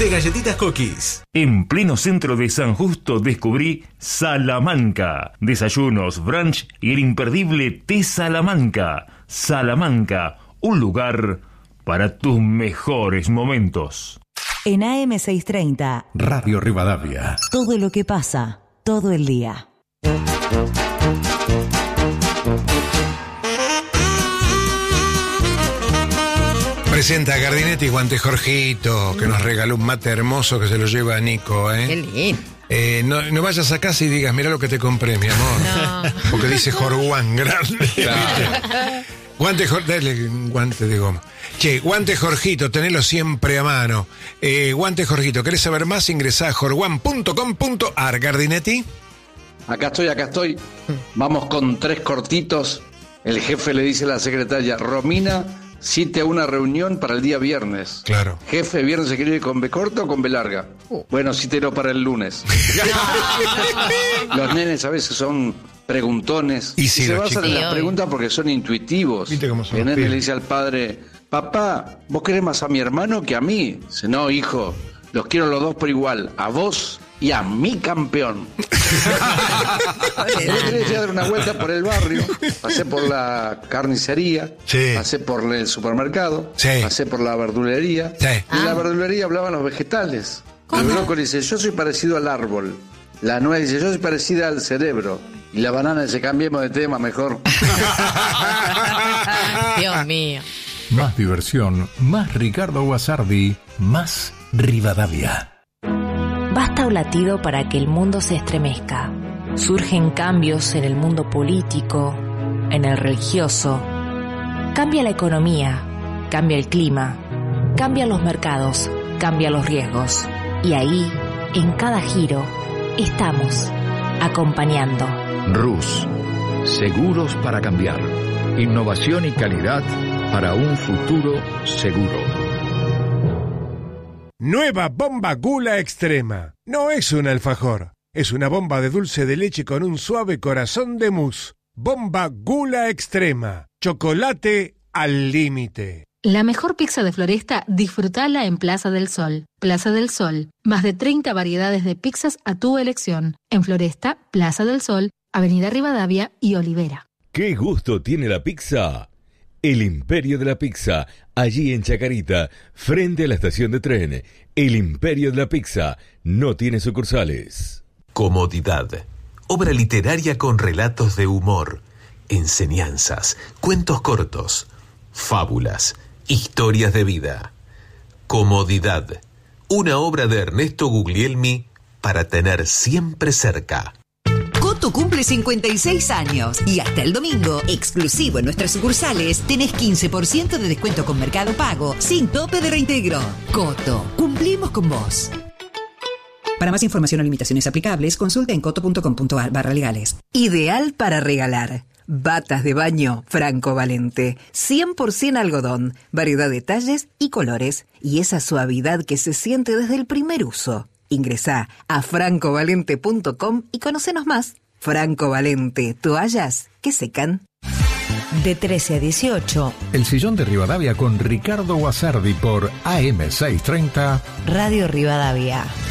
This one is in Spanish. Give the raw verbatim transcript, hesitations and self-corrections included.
de galletitas Cookies. En pleno centro de San Justo descubrí Salamanca. Desayunos, brunch y el imperdible té Salamanca. Salamanca, un lugar para tus mejores momentos. En A M seiscientos treinta, Radio Rivadavia. Todo lo que pasa, todo el día. Presenta a Gardinetti Guante Jorgito, que nos regaló un mate hermoso que se lo lleva a Nico, ¿eh? Qué lindo. Eh, no, no vayas a casa y digas, mira lo que te compré, mi amor. No. Porque dice Jorguán grande. Claro. Guante Jorgito, dale un guante de goma. Che, Guante Jorgito, tenelo siempre a mano. Eh, Guante Jorgito, ¿querés saber más? Ingresá a jorguán punto com punto ar. Gardinetti. Acá estoy, acá estoy. Vamos con tres cortitos. El jefe le dice a la secretaria, Romina, cite una reunión para el día viernes. Claro. Jefe, ¿viernes se quiere ir con B corta o con B larga? Uh. Bueno, cítelo para el lunes. Los nenes a veces son preguntones. Y, sí, y se los basan chicos. en las preguntas porque son intuitivos. ¿Viste cómo son el los nene pibes? le dice al padre, papá, ¿vos querés más a mi hermano que a mí? Dice, no, hijo, los quiero los dos por igual, a vos y a mi campeón. El otro día fui a dar una vuelta por el barrio, pasé por la carnicería, Sí. pasé por el supermercado, Sí. pasé por la verdulería, Sí. y en la verdulería hablaban los vegetales. ¿Cómo? El brócoli dice, yo soy parecido al árbol. La nuez dice, yo soy parecida al cerebro. Y la banana dice, cambiemos de tema mejor. Dios mío. Más diversión, más Ricardo Guasardi, más Rivadavia. Basta un latido para que el mundo se estremezca. Surgen cambios en el mundo político, en el religioso. Cambia la economía, cambia el clima, cambian los mercados, cambian los riesgos. Y ahí, en cada giro, estamos acompañando. Rus, seguros para cambiar. Innovación y calidad para un futuro seguro. Nueva bomba Gula Extrema. No es un alfajor, es una bomba de dulce de leche con un suave corazón de mousse. Bomba Gula Extrema. Chocolate al límite. La mejor pizza de Floresta, disfrutala en Plaza del Sol. Plaza del Sol. Más de treinta variedades de pizzas a tu elección. En Floresta, Plaza del Sol, Avenida Rivadavia y Olivera. ¿Qué gusto tiene la pizza? El Imperio de la Pizza, allí en Chacarita, frente a la estación de tren. El Imperio de la Pizza no tiene sucursales. Comodidad. Obra literaria con relatos de humor, enseñanzas, cuentos cortos, fábulas, historias de vida. Comodidad. Una obra de Ernesto Guglielmi para tener siempre cerca. Coto cumple cincuenta y seis años y hasta el domingo, exclusivo en nuestras sucursales, tenés quince por ciento de descuento con Mercado Pago, sin tope de reintegro. Coto, cumplimos con vos. Para más información o limitaciones aplicables, consulta en coto punto com punto ar barra legales. Ideal para regalar. Batas de baño Franco Valente. cien por ciento algodón, variedad de talles y colores. Y esa suavidad que se siente desde el primer uso. Ingresá a franco valente punto com y conocenos más. Franco Valente, toallas que secan. De trece a dieciocho, El Sillón de Rivadavia con Ricardo Guasardi por A M seiscientos treinta. Radio Rivadavia.